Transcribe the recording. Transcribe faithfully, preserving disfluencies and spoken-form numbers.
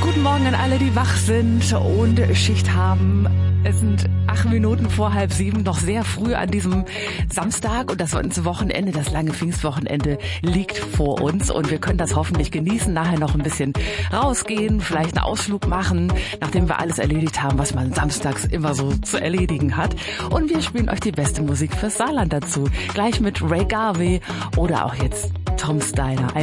Guten Morgen an alle, die wach sind und Schicht haben. Es sind acht Minuten vor halb sieben, noch sehr früh an diesem Samstag und das Wochenende, das lange Pfingstwochenende liegt vor uns und wir können das hoffentlich genießen, nachher noch ein bisschen rausgehen, vielleicht einen Ausflug machen, nachdem wir alles erledigt haben, was man samstags immer so zu erledigen hat. Und wir spielen euch die beste Musik fürs Saarland dazu, gleich mit Ray Garvey oder auch jetzt Tom Steiner.